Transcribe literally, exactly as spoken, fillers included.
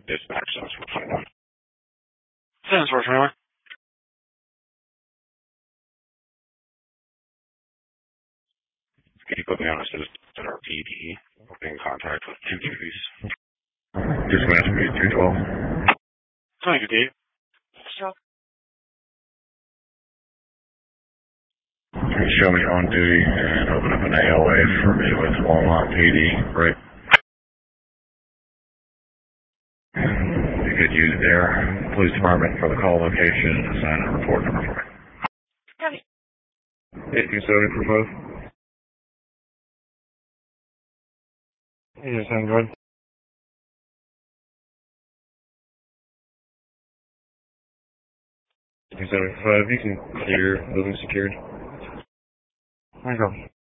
Dispatch, that's for twenty-one. That's for twenty-one. Can you put me on a citizen at our P D? We're in contact with two duties. Dispatch, please, two twelve. Thank you, Dave. Sure. Can you show me on duty and open up an A L A for me with Walmart P D, right? You could use their police department for the call location and assign a report number for me. Okay. eighteen seventy for both. Yes, I'm good. eighteen seventy-five, you can clear building secured. There you go.